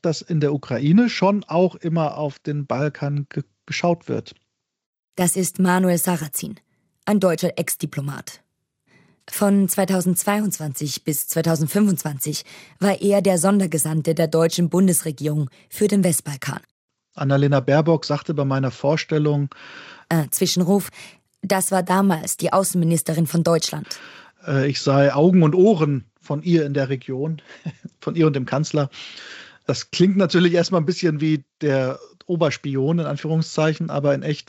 dass in der Ukraine schon auch immer auf den Balkan geschaut wird. Das ist Manuel Sarrazin, ein deutscher Ex-Diplomat. Von 2022 bis 2025 war er der Sondergesandte der deutschen Bundesregierung für den Westbalkan. Annalena Baerbock sagte bei meiner Vorstellung... Zwischenruf, das war damals die Außenministerin von Deutschland. Ich sei Augen und Ohren von ihr in der Region, von ihr und dem Kanzler. Das klingt natürlich erstmal ein bisschen wie der Oberspion, in Anführungszeichen, aber in echt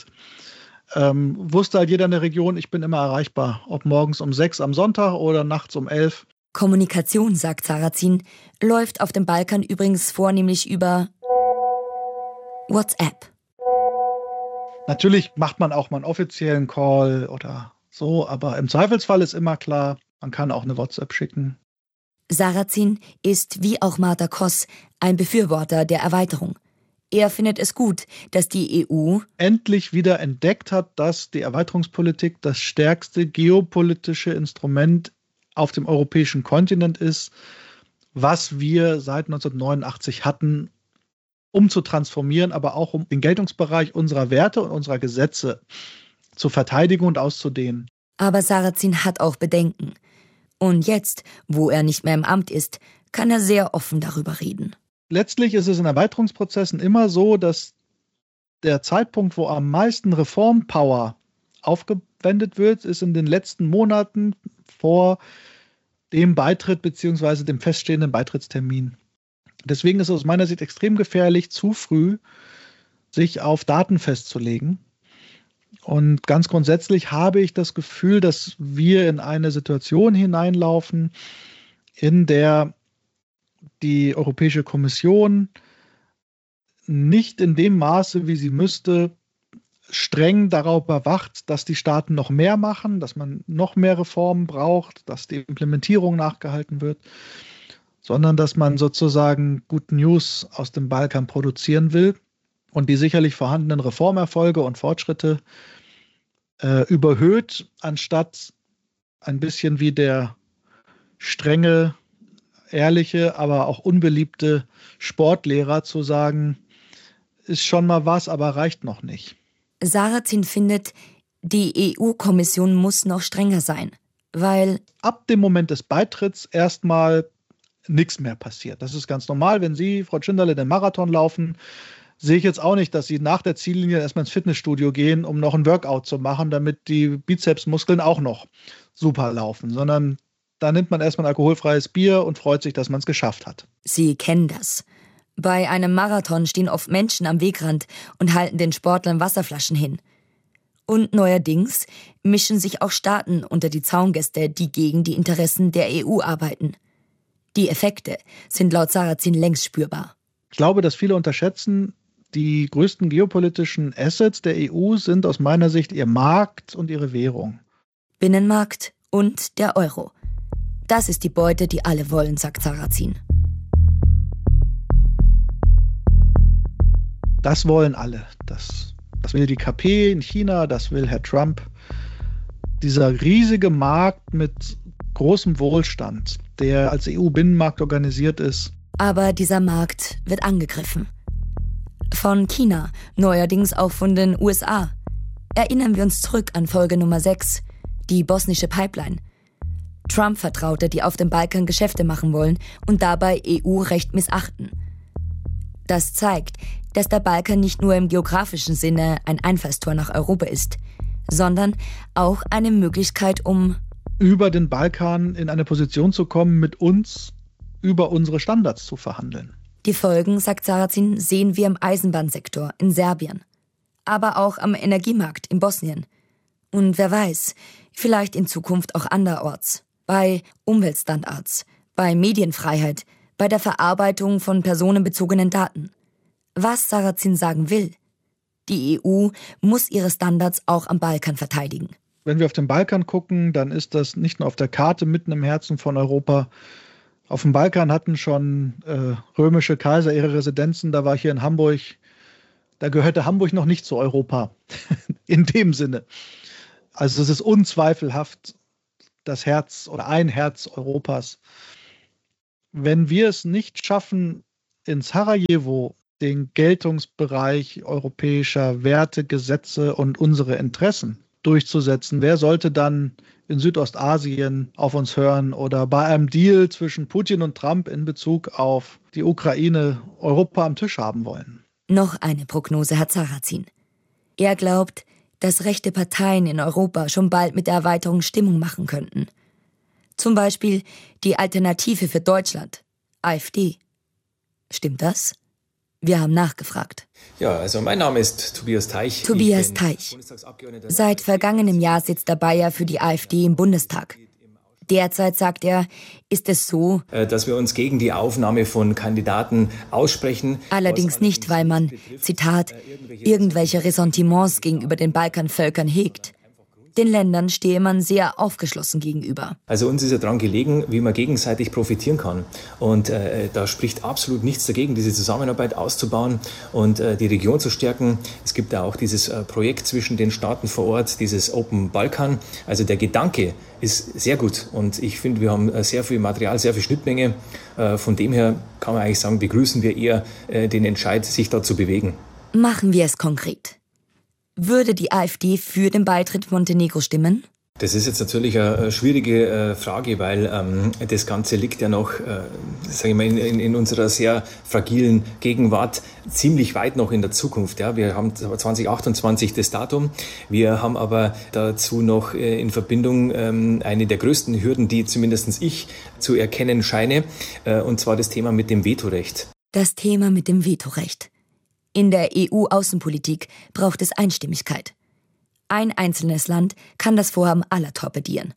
wusste halt jeder in der Region, ich bin immer erreichbar, ob morgens um 6 am Sonntag oder nachts um 11. Kommunikation, sagt Sarrazin, läuft auf dem Balkan übrigens vornehmlich über WhatsApp. Natürlich macht man auch mal einen offiziellen Call oder so, aber im Zweifelsfall ist immer klar, man kann auch eine WhatsApp schicken. Sarrazin ist, wie auch Martha Koss, ein Befürworter der Erweiterung. Er findet es gut, dass die EU endlich wieder entdeckt hat, dass die Erweiterungspolitik das stärkste geopolitische Instrument auf dem europäischen Kontinent ist, was wir seit 1989 hatten, um zu transformieren, aber auch um den Geltungsbereich unserer Werte und unserer Gesetze zu verteidigen und auszudehnen. Aber Sarrazin hat auch Bedenken. Und jetzt, wo er nicht mehr im Amt ist, kann er sehr offen darüber reden. Letztlich ist es in Erweiterungsprozessen immer so, dass der Zeitpunkt, wo am meisten Reformpower aufgewendet wird, ist in den letzten Monaten vor dem Beitritt bzw. dem feststehenden Beitrittstermin. Deswegen ist es aus meiner Sicht extrem gefährlich, zu früh sich auf Daten festzulegen. Und ganz grundsätzlich habe ich das Gefühl, dass wir in eine Situation hineinlaufen, in der die Europäische Kommission nicht in dem Maße, wie sie müsste, streng darauf überwacht, dass die Staaten noch mehr machen, dass man noch mehr Reformen braucht, dass die Implementierung nachgehalten wird, sondern dass man sozusagen Good News aus dem Balkan produzieren will und die sicherlich vorhandenen Reformerfolge und Fortschritte überhöht, anstatt ein bisschen wie der strenge, ehrliche, aber auch unbeliebte Sportlehrer zu sagen, ist schon mal was, aber reicht noch nicht. Sarrazin findet, die EU-Kommission muss noch strenger sein, weil ab dem Moment des Beitritts erstmal nichts mehr passiert. Das ist ganz normal, wenn Sie, Frau Tschinderle, den Marathon laufen, sehe ich jetzt auch nicht, dass Sie nach der Ziellinie erstmal ins Fitnessstudio gehen, um noch ein Workout zu machen, damit die Bizepsmuskeln auch noch super laufen, sondern da nimmt man erstmal ein alkoholfreies Bier und freut sich, dass man es geschafft hat. Sie kennen das. Bei einem Marathon stehen oft Menschen am Wegrand und halten den Sportlern Wasserflaschen hin. Und neuerdings mischen sich auch Staaten unter die Zaungäste, die gegen die Interessen der EU arbeiten. Die Effekte sind laut Sarrazin längst spürbar. Ich glaube, dass viele unterschätzen, die größten geopolitischen Assets der EU sind aus meiner Sicht ihr Markt und ihre Währung. Binnenmarkt und der Euro. Das ist die Beute, die alle wollen, sagt Sarrazin. Das wollen alle. Das will die KP in China, das will Herr Trump. Dieser riesige Markt mit großem Wohlstand, der als EU-Binnenmarkt organisiert ist. Aber dieser Markt wird angegriffen. Von China, neuerdings auch von den USA. Erinnern wir uns zurück an Folge Nummer 6, die bosnische Pipeline. Trump-Vertraute, die auf dem Balkan Geschäfte machen wollen und dabei EU-Recht missachten. Das zeigt, dass der Balkan nicht nur im geografischen Sinne ein Einfallstor nach Europa ist, sondern auch eine Möglichkeit, um über den Balkan in eine Position zu kommen, mit uns über unsere Standards zu verhandeln. Die Folgen, sagt Sarrazin, sehen wir im Eisenbahnsektor in Serbien, aber auch am Energiemarkt in Bosnien. Und wer weiß, vielleicht in Zukunft auch anderorts, bei Umweltstandards, bei Medienfreiheit, bei der Verarbeitung von personenbezogenen Daten. Was Sarrazin sagen will: Die EU muss ihre Standards auch am Balkan verteidigen. Wenn wir auf den Balkan gucken, dann ist das nicht nur auf der Karte mitten im Herzen von Europa. Auf dem Balkan hatten schon römische Kaiser ihre Residenzen. Da war ich hier in Hamburg. Da gehörte Hamburg noch nicht zu Europa. In dem Sinne. Also es ist unzweifelhaft das Herz oder ein Herz Europas. Wenn wir es nicht schaffen, in Sarajevo den Geltungsbereich europäischer Werte, Gesetze und unsere Interessen durchzusetzen? Wer sollte dann in Südostasien auf uns hören oder bei einem Deal zwischen Putin und Trump in Bezug auf die Ukraine Europa am Tisch haben wollen? Noch eine Prognose hat Sarrazin. Er glaubt, dass rechte Parteien in Europa schon bald mit der Erweiterung Stimmung machen könnten. Zum Beispiel die Alternative für Deutschland, AfD. Stimmt das? Wir haben nachgefragt. Ja, also mein Name ist Tobias Teich. Tobias Teich. Seit vergangenem Jahr sitzt der Bayer für die AfD im Bundestag. Derzeit, sagt er, ist es so, dass wir uns gegen die Aufnahme von Kandidaten aussprechen. Allerdings nicht, weil man, Zitat, irgendwelche Ressentiments gegenüber den Balkanvölkern hegt. Den Ländern stehe man sehr aufgeschlossen gegenüber. Also uns ist ja daran gelegen, wie man gegenseitig profitieren kann. Und da spricht absolut nichts dagegen, diese Zusammenarbeit auszubauen und die Region zu stärken. Es gibt ja auch dieses Projekt zwischen den Staaten vor Ort, dieses Open Balkan. Also der Gedanke ist sehr gut. Und ich finde, wir haben sehr viel Material, sehr viel Schnittmenge. Von dem her kann man eigentlich sagen, begrüßen wir eher den Entscheid, sich da zu bewegen. Machen wir es konkret. Würde die AfD für den Beitritt Montenegro stimmen? Das ist jetzt natürlich eine schwierige Frage, weil das Ganze liegt ja noch, sage ich mal, in unserer sehr fragilen Gegenwart ziemlich weit noch in der Zukunft. Ja, wir haben 2028 das Datum. Wir haben aber dazu noch in Verbindung eine der größten Hürden, die zumindest ich zu erkennen scheine, und zwar das Thema mit dem Vetorecht. Das Thema mit dem Vetorecht. In der EU-Außenpolitik braucht es Einstimmigkeit. Ein einzelnes Land kann das Vorhaben aller torpedieren.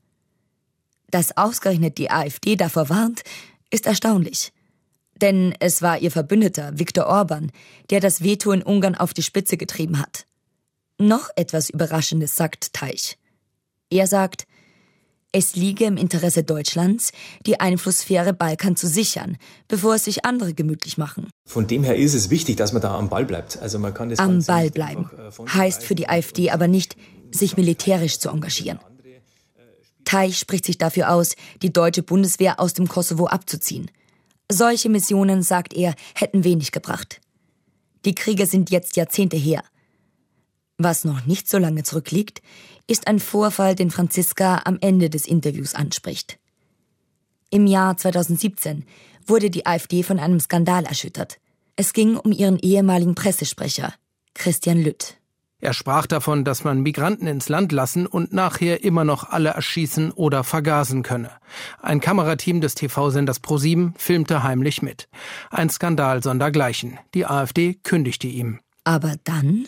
Dass ausgerechnet die AfD davor warnt, ist erstaunlich. Denn es war ihr Verbündeter Viktor Orban, der das Veto in Ungarn auf die Spitze getrieben hat. Noch etwas Überraschendes sagt Teich. Er sagt, es liege im Interesse Deutschlands, die Einflusssphäre Balkan zu sichern, bevor es sich andere gemütlich machen. Von dem her ist es wichtig, dass man da am Ball bleibt. Also man kann das am Ball bleiben heißt für die AfD aber nicht, sich militärisch zu engagieren. Teich spricht sich dafür aus, die deutsche Bundeswehr aus dem Kosovo abzuziehen. Solche Missionen, sagt er, hätten wenig gebracht. Die Kriege sind jetzt Jahrzehnte her. Was noch nicht so lange zurückliegt, ist ein Vorfall, den Franziska am Ende des Interviews anspricht. Im Jahr 2017 wurde die AfD von einem Skandal erschüttert. Es ging um ihren ehemaligen Pressesprecher, Christian Lütt. Er sprach davon, dass man Migranten ins Land lassen und nachher immer noch alle erschießen oder vergasen könne. Ein Kamerateam des TV-Senders ProSieben filmte heimlich mit. Ein Skandal sondergleichen. Die AfD kündigte ihm. Aber dann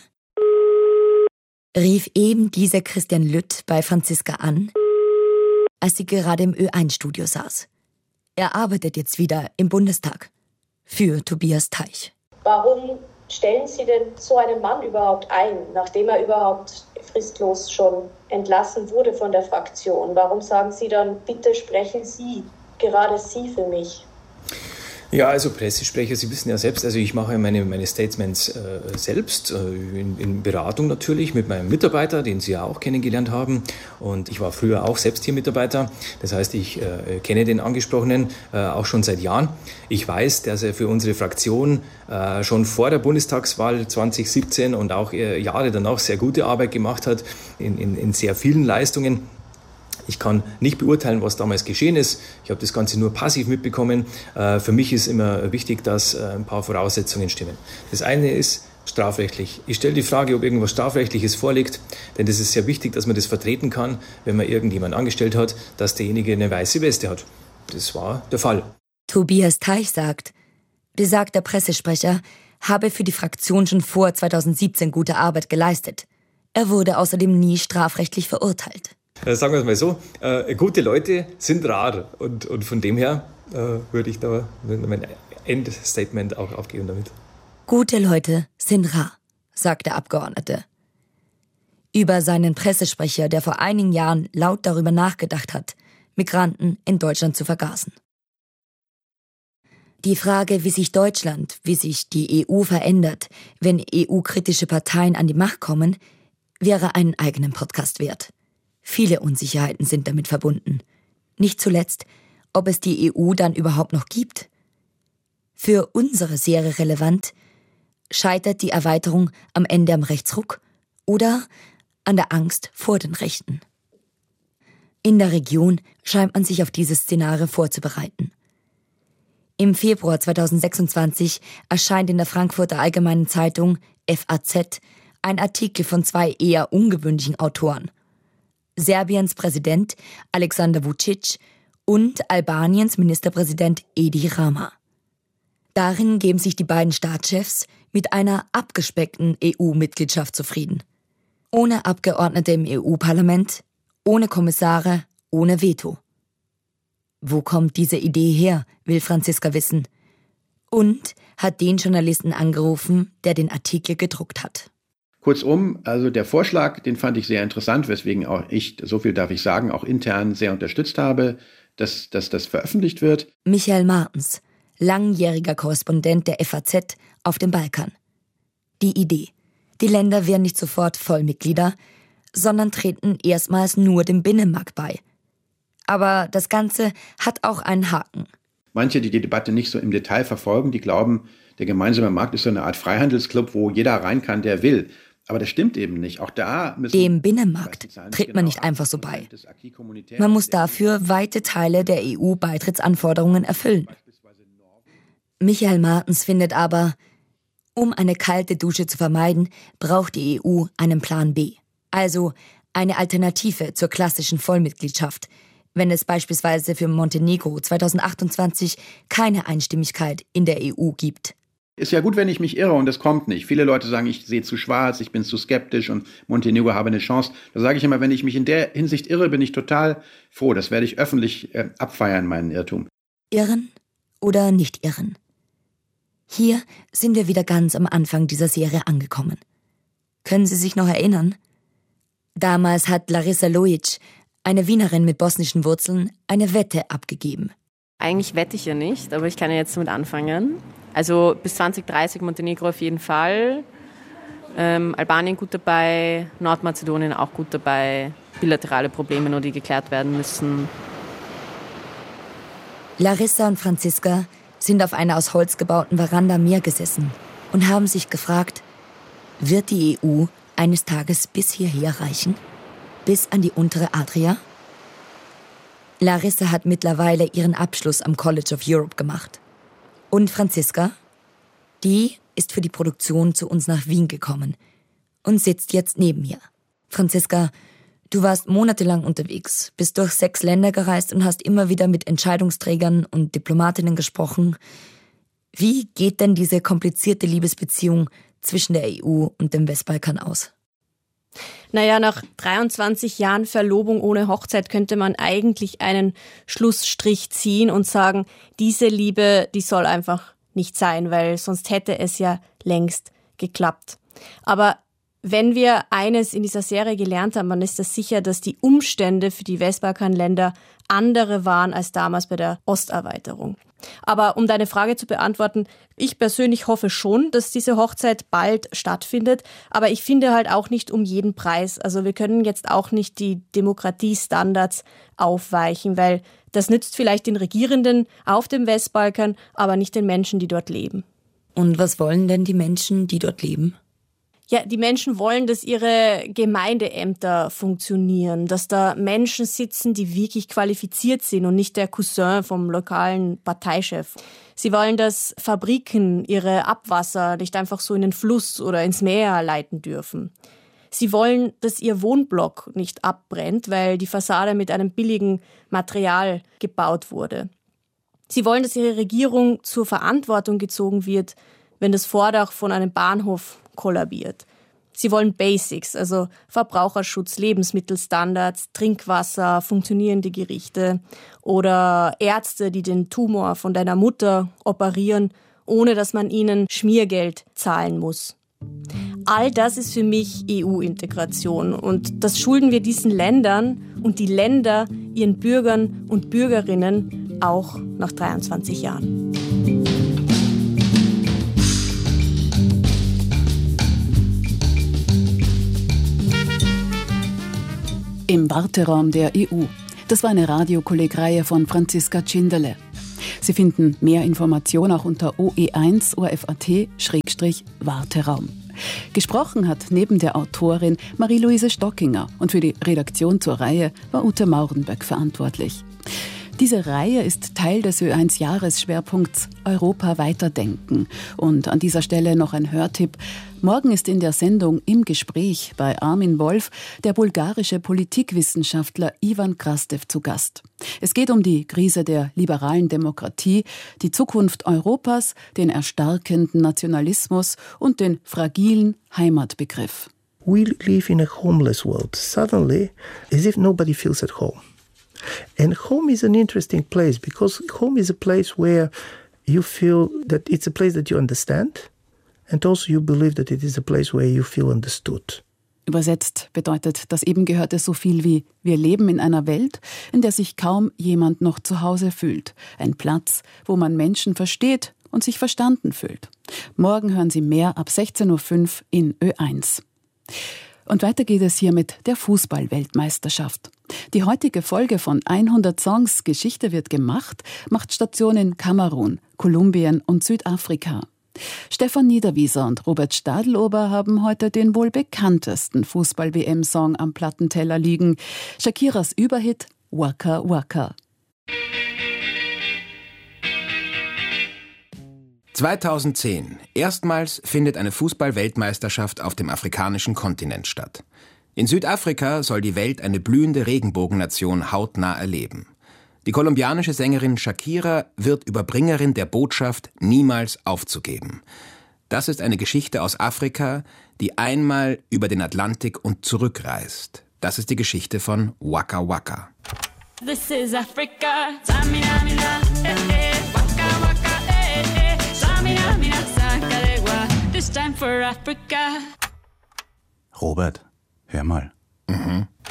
rief eben dieser Christian Lütt bei Franziska an, als sie gerade im Ö1-Studio saß. Er arbeitet jetzt wieder im Bundestag für Tobias Teich. Warum stellen Sie denn so einen Mann überhaupt ein, nachdem er überhaupt fristlos schon entlassen wurde von der Fraktion? Warum sagen Sie dann, bitte sprechen Sie, gerade Sie für mich? Ja, also Pressesprecher, Sie wissen ja selbst, also ich mache meine Statements selbst, in Beratung natürlich mit meinem Mitarbeiter, den Sie ja auch kennengelernt haben. Und ich war früher auch selbst hier Mitarbeiter. Das heißt, ich kenne den Angesprochenen auch schon seit Jahren. Ich weiß, dass er für unsere Fraktion schon vor der Bundestagswahl 2017 und auch Jahre danach sehr gute Arbeit gemacht hat, in sehr vielen Leistungen. Ich kann nicht beurteilen, was damals geschehen ist. Ich habe das Ganze nur passiv mitbekommen. Für mich ist immer wichtig, dass ein paar Voraussetzungen stimmen. Das eine ist strafrechtlich. Ich stelle die Frage, ob irgendwas Strafrechtliches vorliegt, denn das ist sehr wichtig, dass man das vertreten kann, wenn man irgendjemanden angestellt hat, dass derjenige eine weiße Weste hat. Das war der Fall. Tobias Teich sagt, besagter Pressesprecher habe für die Fraktion schon vor 2017 gute Arbeit geleistet. Er wurde außerdem nie strafrechtlich verurteilt. Sagen wir es mal so, gute Leute sind rar und von dem her würde ich da mein Endstatement auch aufgeben damit. Gute Leute sind rar, sagt der Abgeordnete. Über seinen Pressesprecher, der vor einigen Jahren laut darüber nachgedacht hat, Migranten in Deutschland zu vergasen. Die Frage, wie sich Deutschland, wie sich die EU verändert, wenn EU-kritische Parteien an die Macht kommen, wäre einen eigenen Podcast wert. Viele Unsicherheiten sind damit verbunden. Nicht zuletzt, ob es die EU dann überhaupt noch gibt. Für unsere Serie relevant: Scheitert die Erweiterung am Ende am Rechtsruck oder an der Angst vor den Rechten? In der Region scheint man sich auf dieses Szenario vorzubereiten. Im Februar 2026 erscheint in der Frankfurter Allgemeinen Zeitung FAZ ein Artikel von 2 eher ungewöhnlichen Autoren: Serbiens Präsident Aleksandar Vučić und Albaniens Ministerpräsident Edi Rama. Darin geben sich die beiden Staatschefs mit einer abgespeckten EU-Mitgliedschaft zufrieden. Ohne Abgeordnete im EU-Parlament, ohne Kommissare, ohne Veto. Wo kommt diese Idee her, will Franziska wissen. Und hat den Journalisten angerufen, der den Artikel gedruckt hat. Kurzum, also der Vorschlag, den fand ich sehr interessant, weswegen auch ich, so viel darf ich sagen, auch intern sehr unterstützt habe, dass das veröffentlicht wird. Michael Martens, langjähriger Korrespondent der FAZ auf dem Balkan. Die Idee: Die Länder werden nicht sofort Vollmitglieder, sondern treten erstmals nur dem Binnenmarkt bei. Aber das Ganze hat auch einen Haken. Manche, die die Debatte nicht so im Detail verfolgen, die glauben, der gemeinsame Markt ist so eine Art Freihandelsclub, wo jeder rein kann, der will. Aber das stimmt eben nicht. Auch da müssen dem Binnenmarkt tritt man nicht einfach so bei. Man muss dafür weite Teile der EU-Beitrittsanforderungen erfüllen. Michael Martens findet aber, um eine kalte Dusche zu vermeiden, braucht die EU einen Plan B. Also eine Alternative zur klassischen Vollmitgliedschaft, wenn es beispielsweise für Montenegro 2028 keine Einstimmigkeit in der EU gibt. Ist ja gut, wenn ich mich irre und das kommt nicht. Viele Leute sagen, ich sehe zu schwarz, ich bin zu skeptisch und Montenegro habe eine Chance. Da sage ich immer, wenn ich mich in der Hinsicht irre, bin ich total froh. Das werde ich öffentlich abfeiern, meinen Irrtum. Irren oder nicht irren? Hier sind wir wieder ganz am Anfang dieser Serie angekommen. Können Sie sich noch erinnern? Damals hat Larissa Lojic, eine Wienerin mit bosnischen Wurzeln, eine Wette abgegeben. Eigentlich wette ich ja nicht, aber ich kann ja jetzt damit anfangen. Also bis 2030 Montenegro auf jeden Fall, Albanien gut dabei, Nordmazedonien auch gut dabei, bilaterale Probleme nur, die geklärt werden müssen. Larissa und Franziska sind auf einer aus Holz gebauten Veranda am Meer gesessen und haben sich gefragt, wird die EU eines Tages bis hierher reichen? Bis an die untere Adria? Larissa hat mittlerweile ihren Abschluss am College of Europe gemacht. Und Franziska? Die ist für die Produktion zu uns nach Wien gekommen und sitzt jetzt neben mir. Franziska, du warst monatelang unterwegs, bist durch 6 Länder gereist und hast immer wieder mit Entscheidungsträgern und Diplomatinnen gesprochen. Wie geht denn diese komplizierte Liebesbeziehung zwischen der EU und dem Westbalkan aus? Naja, nach 23 Jahren Verlobung ohne Hochzeit könnte man eigentlich einen Schlussstrich ziehen und sagen, diese Liebe, die soll einfach nicht sein, weil sonst hätte es ja längst geklappt. Aber wenn wir eines in dieser Serie gelernt haben, dann ist das sicher, dass die Umstände für die Westbalkanländer andere waren als damals bei der Osterweiterung. Aber um deine Frage zu beantworten, ich persönlich hoffe schon, dass diese Hochzeit bald stattfindet, aber ich finde halt auch nicht um jeden Preis. Also wir können jetzt auch nicht die Demokratiestandards aufweichen, weil das nützt vielleicht den Regierenden auf dem Westbalkan, aber nicht den Menschen, die dort leben. Und was wollen denn die Menschen, die dort leben? Ja, die Menschen wollen, dass ihre Gemeindeämter funktionieren, dass da Menschen sitzen, die wirklich qualifiziert sind und nicht der Cousin vom lokalen Parteichef. Sie wollen, dass Fabriken ihre Abwasser nicht einfach so in den Fluss oder ins Meer leiten dürfen. Sie wollen, dass ihr Wohnblock nicht abbrennt, weil die Fassade mit einem billigen Material gebaut wurde. Sie wollen, dass ihre Regierung zur Verantwortung gezogen wird, wenn das Vordach von einem Bahnhof kollabiert. Sie wollen Basics, also Verbraucherschutz, Lebensmittelstandards, Trinkwasser, funktionierende Gerichte oder Ärzte, die den Tumor von deiner Mutter operieren, ohne dass man ihnen Schmiergeld zahlen muss. All das ist für mich EU-Integration und das schulden wir diesen Ländern und die Länder ihren Bürgern und Bürgerinnen auch nach 23 Jahren. Im Warteraum der EU. Das war eine Radiokollegreihe von Franziska Tschinderle. Sie finden mehr Informationen auch unter oe1.orf.at/Warteraum. Gesprochen hat neben der Autorin Marie-Louise Stockinger und für die Redaktion zur Reihe war Ute Maurenböck verantwortlich. Diese Reihe ist Teil des Ö1-Jahresschwerpunkts Europa weiterdenken. Und an dieser Stelle noch ein Hörtipp. Morgen ist in der Sendung Im Gespräch bei Armin Wolf der bulgarische Politikwissenschaftler Ivan Krastev zu Gast. Es geht um die Krise der liberalen Demokratie, die Zukunft Europas, den erstarkenden Nationalismus und den fragilen Heimatbegriff. We live in a homeless world. Suddenly, as if nobody feels at home. And home is an interesting place because home is a place where you feel that it's a place that you understand and also you believe that it is a place where you feel understood. Übersetzt bedeutet das eben Gehörte so viel wie: Wir leben in einer Welt, in der sich kaum jemand noch zu Hause fühlt. Ein Platz, wo man Menschen versteht und sich verstanden fühlt. Morgen hören Sie mehr ab 16.05 Uhr in Ö1. Und weiter geht es hier mit der Fußball-Weltmeisterschaft. Die heutige Folge von 100 Songs Geschichte wird gemacht macht Station in Kamerun, Kolumbien und Südafrika. Stefan Niederwieser und Robert Stadelober haben heute den wohl bekanntesten Fußball-WM-Song am Plattenteller liegen. Shakiras Überhit Waka Waka. 2010. Erstmals findet eine Fußball-Weltmeisterschaft auf dem afrikanischen Kontinent statt. In Südafrika soll die Welt eine blühende Regenbogennation hautnah erleben. Die kolumbianische Sängerin Shakira wird Überbringerin der Botschaft, niemals aufzugeben. Das ist eine Geschichte aus Afrika, die einmal über den Atlantik und zurückreist. Das ist die Geschichte von Waka Waka. This is Africa. Samina, mina, waka waka, Samina, mina, sakalegua. This time for Africa. Robert, hör mal. Mhm.